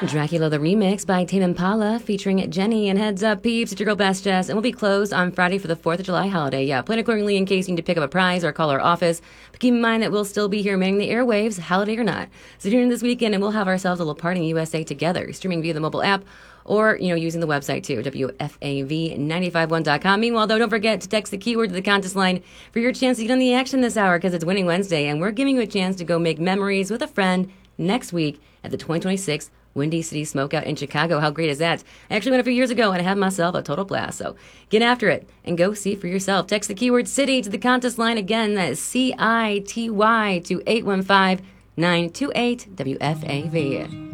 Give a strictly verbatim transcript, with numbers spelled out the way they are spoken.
Dracula the Remix by Tame Impala featuring Jenny. And heads up, peeps, it's your girl Best Jess, and we'll be closed on Friday for the fourth of July holiday. Yeah, plan accordingly in case you need to pick up a prize or call our office. But keep in mind that we'll still be here manning the airwaves, holiday or not. So tune in this weekend and we'll have ourselves a little party in U S A together, streaming via the mobile app or, you know, using the website too, W F A V nine five one dot com. Meanwhile, though, don't forget to text the keyword to the contest line for your chance to get on the action this hour because it's Winning Wednesday and we're giving you a chance to go make memories with a friend next week at the twenty twenty-six Windy City Smokeout in Chicago. How great is that? I actually went a few years ago and I had myself a total blast. So get after it and go see for yourself. Text the keyword city to the contest line again. That is C I T Y to eight one five nine two eight W F A V.